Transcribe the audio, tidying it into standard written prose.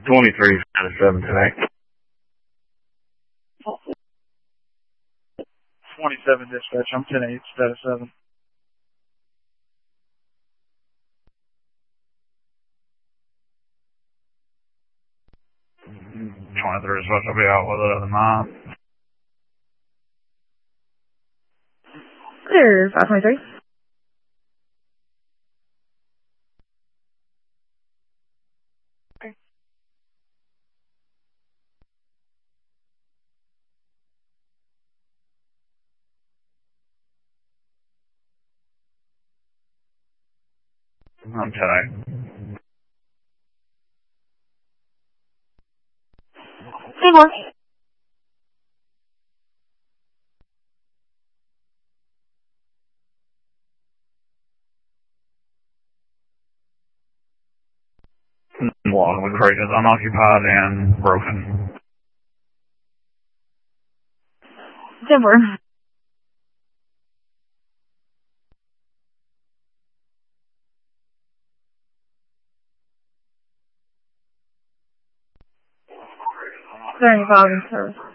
23 out of 7 today. 27 dispatch. I'm 10-8 status 7. Mm-hmm. 23 is supposed to be out with it other than Clear 523. I'm today. Seymour. Longwood Creek is unoccupied and broken. Denver. Is there any fog in service?